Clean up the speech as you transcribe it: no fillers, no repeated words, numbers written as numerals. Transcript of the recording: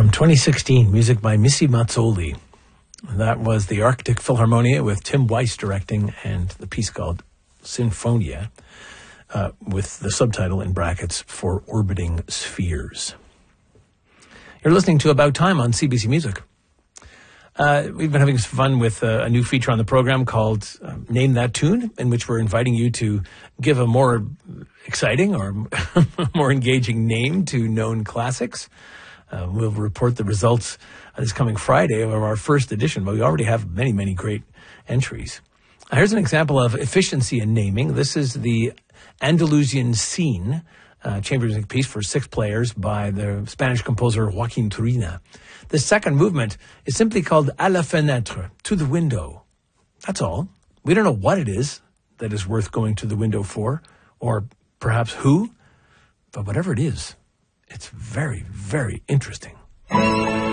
From 2016, music by Missy Mazzoli. That was the Arctic Philharmonia with Tim Weiss directing, and the piece called Sinfonia, with the subtitle in brackets, For Orbiting Spheres. You're listening to About Time on CBC Music. We've been having some fun with a new feature on the program called Name That Tune, in which we're inviting you to give a more exciting or more engaging name to known classics. We'll report the results this coming Friday of our first edition, but we already have many, many great entries. Here's an example of efficiency in naming. This is the Andalusian Scene, chamber music piece for 6 players by the Spanish composer Joaquin Turina. The second movement is simply called À la fenêtre, to the window. That's all. We don't know what it is that is worth going to the window for, or perhaps who, but whatever it is, it's very, very interesting.